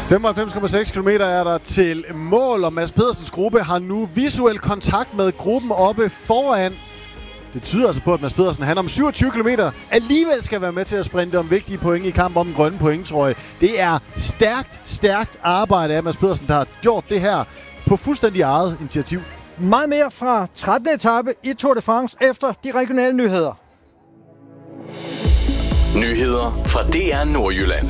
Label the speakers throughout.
Speaker 1: 95,6 km er der til mål, og Mads Pedersens gruppe har nu visuel kontakt med gruppen oppe foran. Det tyder altså på, at Mads Pedersen, han om 27 km alligevel skal være med til at sprinte om vigtige point i kamp om den grønne pointtrøje. Det er stærkt arbejde af Mads Pedersen, der har gjort det her på fuldstændig eget initiativ.
Speaker 2: Meget mere fra 13. etape i Tour de France efter de regionale nyheder.
Speaker 3: Nyheder fra DR Nordjylland.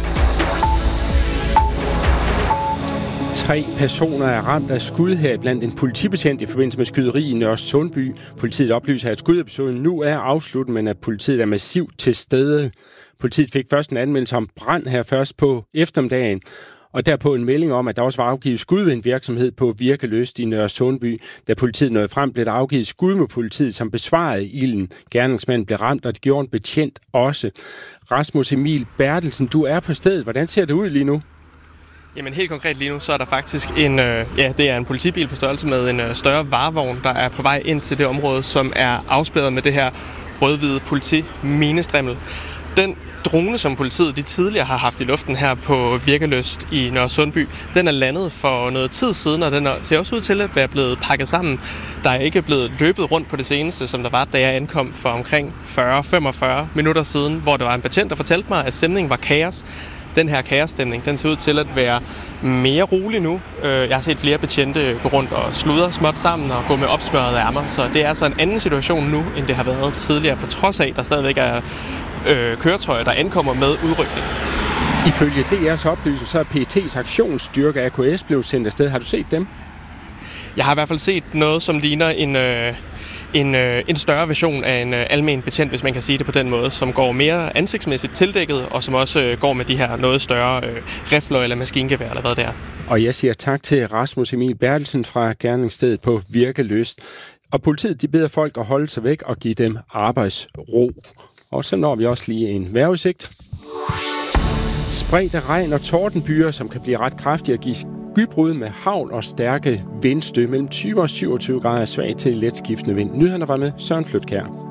Speaker 4: 3 personer er ramt af skud her blandt en politibetjent i forbindelse med skyderi i Nørre Sundby. Politiet oplyser, at skudepisoden nu er afsluttet, men at politiet er massivt til stede. Politiet fik først en anmeldelse om brand her først på eftermiddagen, og derpå en melding om, at der også var afgivet skud ved en virksomhed på Virkeløst i Nørre Sundby. Da politiet nåede frem, blev der afgivet skud med politiet, som besvarede ilden. Gerningsmanden blev ramt, og det gjorde en betjent også. Rasmus Emil Bertelsen, du er på stedet. Hvordan ser det ud lige nu?
Speaker 5: Jamen helt konkret lige nu, så er der faktisk det er en politibil på størrelse med en større varevogn, der er på vej ind til det område, som er afspærret med det her rød-hvide politi-minestrimmel. Den drone, som politiet de tidligere har haft i luften her på Virkeløst i Nørre Sundby, den er landet for noget tid siden, og den ser også ud til at være blevet pakket sammen. Der er ikke blevet løbet rundt på det seneste, som der var, da jeg ankom for omkring 40-45 minutter siden, hvor der var en betjent, der fortalte mig, at stemningen var kaos. Den her kaosstemning, den ser ud til at være mere rolig nu. Jeg har set flere betjente gå rundt og sludre småt sammen og gå med opsmørrede ærmer, så det er altså en anden situation nu, end det har været tidligere, på trods af, at der stadigvæk er køretøjer, der ankommer med udrykning.
Speaker 4: Ifølge DR's oplysning, så er PET's aktionsstyrke AKS blevet sendt afsted. Har du set dem?
Speaker 5: Jeg har i hvert fald set noget, som ligner en større version af en almen betjent, hvis man kan sige det på den måde, som går mere ansigtsmæssigt tildækket, og som også går med de her noget større rifler eller maskingevær, eller hvad det er.
Speaker 4: Og jeg siger tak til Rasmus Emil Bertelsen fra gerningsstedet på Virkeløst. Og politiet, de beder folk at holde sig væk og give dem arbejdsro. Og så når vi også lige en vejrudsigt. Spredte regn og tordenbyer, som kan blive ret kraftige og give skybrud med hagl og stærke vindstød mellem 20 og 27 grader svag til letskiftende vind. Nyhederne var med Søren Flytkjær.